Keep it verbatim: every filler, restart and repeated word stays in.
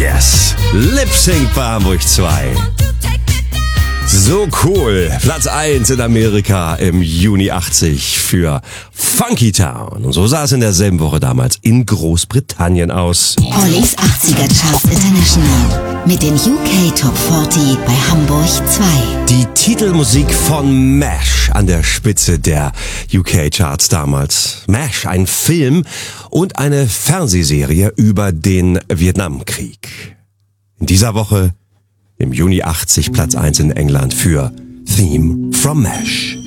Yes. Lip Sync bei Hamburg zwei. So cool. Platz eins in Amerika im Juni achtzig für Funky Town. Und so sah es in derselben Woche damals in Großbritannien aus. Ollies achtziger Charts International mit den U K Top vierzig bei Hamburg zwei. Die Titelmusik von MASH an der Spitze der U K Charts damals. MASH, ein Film und eine Fernsehserie über den Vietnamkrieg. In dieser Woche im Juni achtzig Platz eins in England für Theme from MASH.